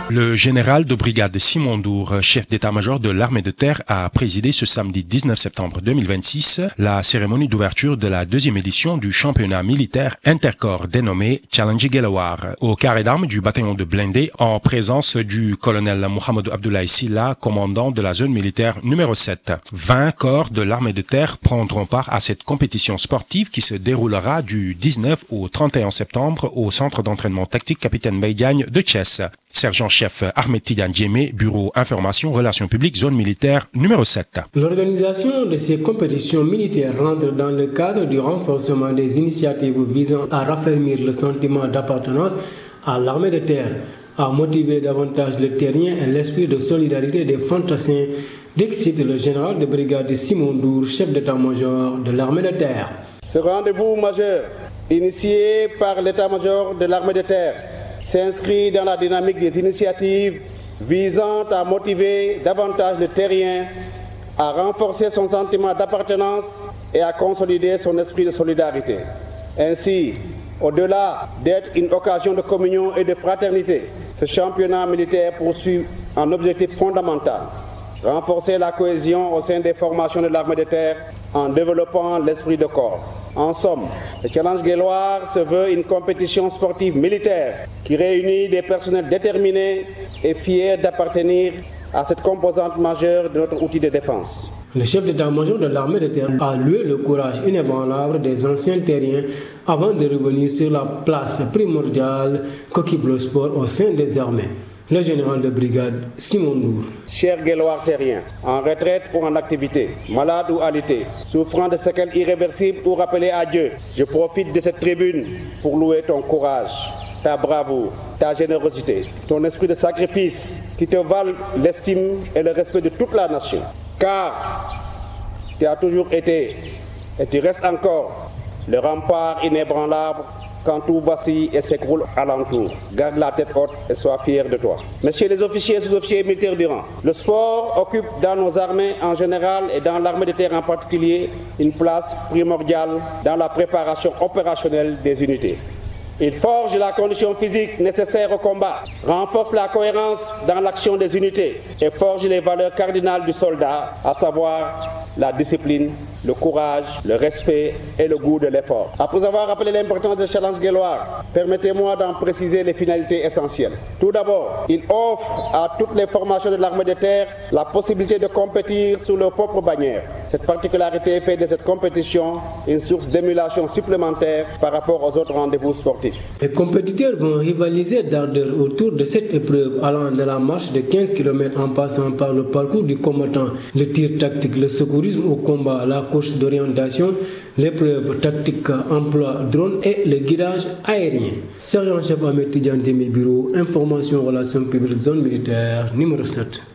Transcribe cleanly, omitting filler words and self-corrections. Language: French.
Le général de brigade Simon Ndour, chef d'état-major de l'armée de terre, a présidé ce samedi 19 septembre 2026 la cérémonie d'ouverture de la deuxième édition du championnat militaire intercorps dénommé Challenge Guelewar au carré d'armes du bataillon de blindés en présence du colonel Mohamedou Abdoulaye Silla, commandant de la zone militaire numéro 7. 20 corps de l'armée de terre prendront part à cette compétition sportive qui se déroulera du 19 au 31 septembre au centre d'entraînement tactique Capitaine Mbaye de Thiès. Sergent-chef Ahmed Tidiane Djemé, Bureau Information Relations publiques, zone militaire numéro 7. L'organisation de ces compétitions militaires rentre dans le cadre du renforcement des initiatives visant à raffermir le sentiment d'appartenance à l'armée de terre, à motiver davantage le terrien et l'esprit de solidarité des fantassins, dicte le général de brigade Simon Ndour, chef d'état-major de l'armée de terre. Ce rendez-vous majeur, initié par l'état-major de l'armée de terre, s'inscrit dans la dynamique des initiatives visant à motiver davantage le terrien, à renforcer son sentiment d'appartenance et à consolider son esprit de solidarité. Ainsi, au-delà d'être une occasion de communion et de fraternité, ce championnat militaire poursuit un objectif fondamental: renforcer la cohésion au sein des formations de l'armée de terre en développant l'esprit de corps. En somme, le Challenge Guelewar se veut une compétition sportive militaire qui réunit des personnels déterminés et fiers d'appartenir à cette composante majeure de notre outil de défense. Le chef d'état-major de l'armée de terre a loué le courage inébranlable des anciens terriens avant de revenir sur la place primordiale qu'occupe le sport au sein des armées. Le général de brigade Simon Ndour. Cher Guelewar terrien, en retraite ou en activité, malade ou alité, souffrant de séquelles irréversibles ou rappelé à Dieu, je profite de cette tribune pour louer ton courage, ta bravoure, ta générosité, ton esprit de sacrifice qui te valent l'estime et le respect de toute la nation. Car tu as toujours été et tu restes encore le rempart inébranlable quand tout vacille et s'écroule alentour. Garde la tête haute et sois fier de toi. Messieurs les officiers et sous-officiers militaires du rang, le sport occupe dans nos armées en général et dans l'armée de terre en particulier une place primordiale dans la préparation opérationnelle des unités. Il forge la condition physique nécessaire au combat, renforce la cohérence dans l'action des unités et forge les valeurs cardinales du soldat, à savoir la discipline, le courage, le respect et le goût de l'effort. Après avoir rappelé l'importance de Challenge Guelewar, permettez-moi d'en préciser les finalités essentielles. Tout d'abord, il offre à toutes les formations de l'armée de terre la possibilité de compétir sous leur propre bannière. Cette particularité fait de cette compétition une source d'émulation supplémentaire par rapport aux autres rendez-vous sportifs. Les compétiteurs vont rivaliser d'ardeur autour de cette épreuve allant de la marche de 15 km en passant par le parcours du combattant, le tir tactique, le secourisme au combat, la course d'orientation, l'épreuve tactique emploi drone et le guidage aérien. Sergent-chef Ahmed Tidiane Djemé, Bureau Information Relations publiques, zone militaire numéro 7.